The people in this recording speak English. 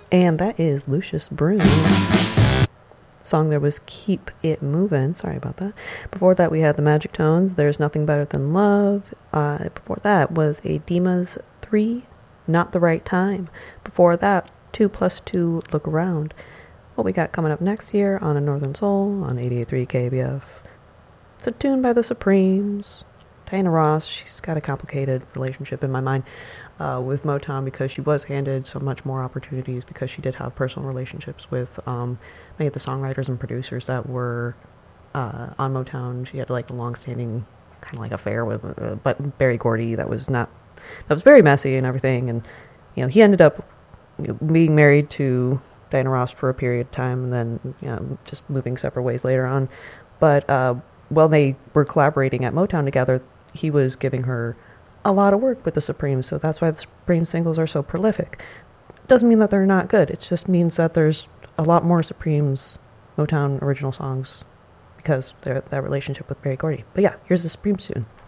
And that is Lucius Broom. Song there was Keep It Movin'. Sorry about that. Before that we had the Magic Tones, There's Nothing Better Than Love. Before that was a Dima's 3, Not the Right Time. Before that, 2+2, Look Around. What we got coming up next year on A Northern Soul on 88.3 KBF. It's a tune by the Supremes. Diana Ross, she's got a complicated relationship in my mind with Motown because she was handed so much more opportunities because she did have personal relationships with many of the songwriters and producers that were on Motown. She had like a long-standing kind of like affair with but Berry Gordy that was very messy and everything, and he ended up being married to Diana Ross for a period of time and then just moving separate ways later on. But while they were collaborating at Motown together, he was giving her a lot of work with the Supremes, so that's why the Supreme singles are so prolific. Doesn't mean that they're not good, it just means that there's a lot more Supremes Motown original songs because they're that relationship with Berry Gordy. But yeah, here's the Supremes tune.